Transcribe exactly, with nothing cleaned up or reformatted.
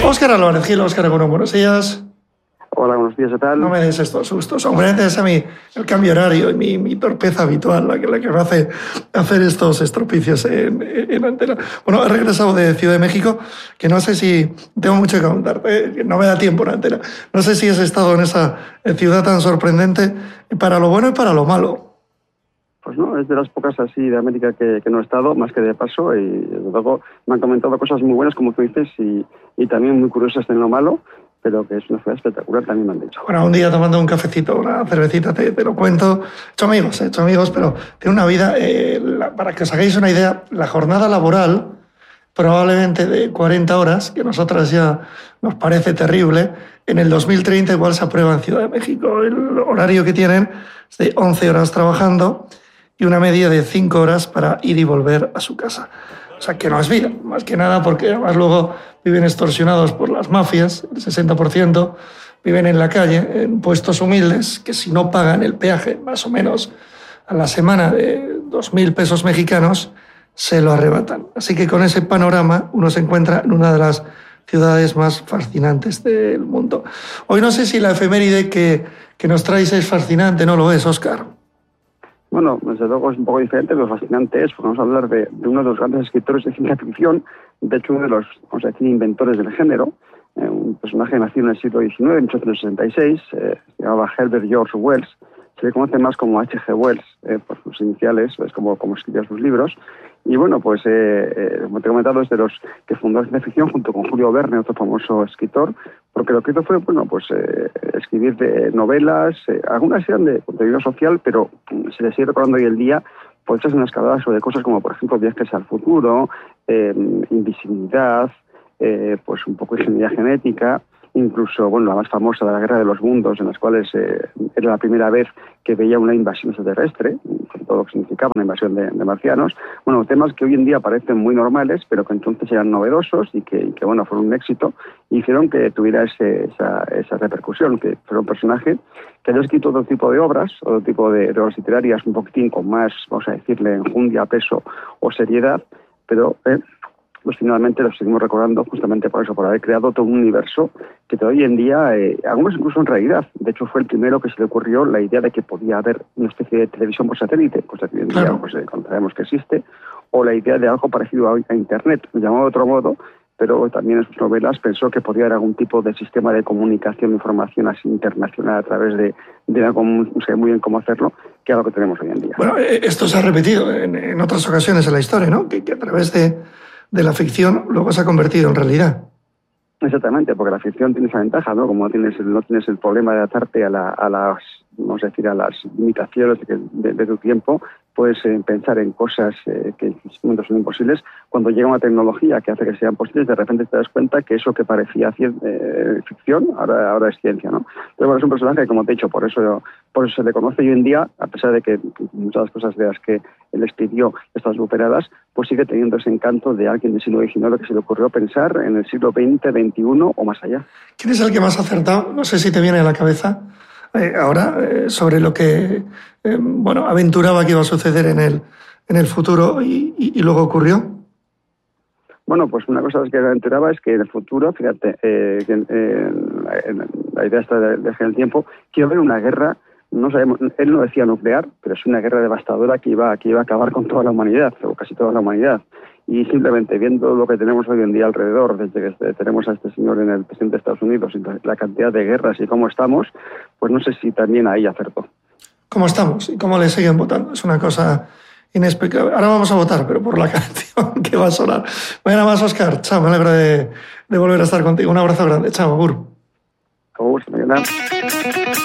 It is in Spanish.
Óscar Álvarez Gil, Óscar Egunon, buenos días. Hola, buenos días, ¿qué tal? No me des estos sustos. Hombre, es a mí el cambio horario y mi, mi torpeza habitual la que, la que me hace hacer estos estropicios en, en antena. Bueno, he regresado de Ciudad de México, que no sé si... Tengo mucho que contarte, no me da tiempo en antena. No sé si has estado en esa ciudad tan sorprendente para lo bueno y para lo malo. Pues no, es de las pocas así de América que, que no he estado, más que de paso, y desde luego me han comentado cosas muy buenas, como tú dices, y, y también muy curiosas en lo malo, pero que es una ciudad espectacular, también me han dicho. Bueno, un día tomando un cafecito, una cervecita, te, te lo cuento. He hecho amigos, he hecho amigos, pero tiene una vida, eh, la, para que os hagáis una idea, la jornada laboral, probablemente de cuarenta horas, que a nosotras ya nos parece terrible, en el dos mil treinta igual se aprueba en Ciudad de México. El horario que tienen es de once horas trabajando y una media de cinco horas para ir y volver a su casa. O sea, que no es vida, más que nada porque además luego viven extorsionados por las mafias, el sesenta por ciento viven en la calle, en puestos humildes, que si no pagan el peaje más o menos a la semana de dos mil pesos mexicanos, se lo arrebatan. Así que con ese panorama uno se encuentra en una de las ciudades más fascinantes del mundo. Hoy no sé si la efeméride que, que nos traes es fascinante, no lo es, Óscar. Bueno, desde luego es un poco diferente, pero fascinante es, porque vamos a hablar de, de uno de los grandes escritores de ciencia ficción, de hecho uno de los, vamos a decir, inventores del género, eh, un personaje nacido en el siglo diecinueve, en mil ochocientos sesenta y seis, eh, se llamaba Herbert George Wells, se le conoce más como H G Wells, eh, por sus iniciales, es como, como escribía sus libros. Y bueno, pues, eh, eh, como te he comentado, es de los que fundó la ciencia ficción junto con Julio Verne, otro famoso escritor, porque lo que hizo fue, bueno, pues eh, escribir de novelas, eh, algunas eran de contenido social, pero se les sigue recordando hoy en día, pues es una escalada sobre cosas como, por ejemplo, viajes al futuro, eh, invisibilidad, eh, pues un poco de ingeniería genética, incluso, bueno, la más famosa de la Guerra de los Mundos, en las cuales eh, era la primera vez que veía una invasión extraterrestre, con todo lo que significaba una invasión de, de marcianos. Bueno, temas que hoy en día parecen muy normales, pero que entonces eran novedosos y que, y que bueno, fueron un éxito, y hicieron que tuviera ese, esa, esa repercusión, que fuera un personaje que haya escrito otro tipo de obras, otro tipo de, de obras literarias, un poquitín con más, vamos a decirle, enjundia, peso o seriedad, pero... Eh, pues finalmente lo seguimos recordando justamente por eso, por haber creado todo un universo que hoy en día, eh, algunos incluso en realidad, de hecho fue el primero que se le ocurrió la idea de que podía haber una especie de televisión por satélite, cosa que hoy en día Claro. pues, eh, sabemos que existe, o la idea de algo parecido a, a Internet, llamado de otro modo, pero también en sus novelas pensó que podía haber algún tipo de sistema de comunicación, de información así internacional a través de, de algo, no sé muy bien cómo hacerlo, que es lo que tenemos hoy en día. Bueno, esto se ha repetido en, en otras ocasiones en la historia, ¿no? Que, que a través de... de la ficción luego se ha convertido en realidad. Exactamente, porque la ficción tiene esa ventaja, ¿no? Como tienes, no tienes el problema de atarte a, la, a las, vamos a decir, a las limitaciones de, de, de tu tiempo, puedes eh, pensar en cosas eh, que en este momento son imposibles. Cuando llega una tecnología que hace que sean posibles, de repente te das cuenta que eso que parecía eh, ficción, ahora, ahora es ciencia, ¿no? Pero bueno, es un personaje que, como te he dicho, por eso, por eso se le conoce hoy en día, a pesar de que muchas de las cosas de las que él escribió están superadas, pues sigue teniendo ese encanto de alguien del siglo diecinueve que se le ocurrió pensar en el siglo veinte, veintiuno o más allá. ¿Quién es el que más ha acertado? No sé si te viene a la cabeza eh, ahora eh, sobre lo que eh, bueno, aventuraba que iba a suceder en el, en el futuro y, y, y luego ocurrió. Bueno, pues una cosa que aventuraba es que en el futuro, fíjate, eh, eh, la, la idea está de viajar en el tiempo, quiero ver una guerra. No sabemos, él no decía nuclear, pero es una guerra devastadora que iba, que iba a acabar con toda la humanidad, o casi toda la humanidad. Y simplemente viendo lo que tenemos hoy en día alrededor, desde que tenemos a este señor en el presidente de Estados Unidos, y la cantidad de guerras y cómo estamos, pues no sé si también ahí acertó. ¿Cómo estamos? ¿Y cómo le siguen votando? Es una cosa inexplicable. Ahora vamos a votar, pero por la canción que va a sonar. Bueno, más, Óscar. Chao, me alegro de, de volver a estar contigo. Un abrazo grande. Chao, Agur. Como gusto,